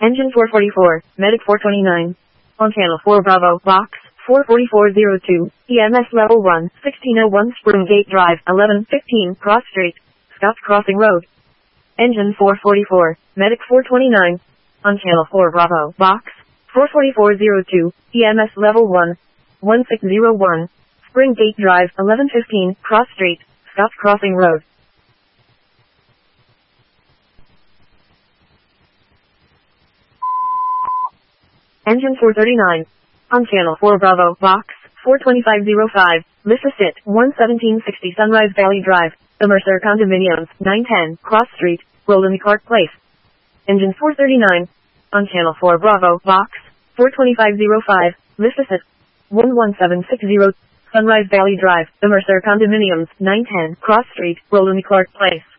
Engine 444, Medic 429. On channel 4 Bravo, box 44402, EMS level 1, 1601 Springgate Drive, 1115 Cross Street, Scotts Crossing Road. Engine 444, Medic 429. On channel 4 Bravo, box 44402, EMS level 1, 1601 Springgate Drive, 1115 Cross Street, Scotts Crossing Road. Engine 439. On channel 4 Bravo, box 42505, Lissasit, 11760 Sunrise Valley Drive, The Mercer Condominiums, 910 Cross Street, Roland Clark Place. Engine 439. On channel 4 Bravo, box 42505, Lissasit, 11760 Sunrise Valley Drive, The Mercer Condominiums, 910 Cross Street, Roland Clark Place.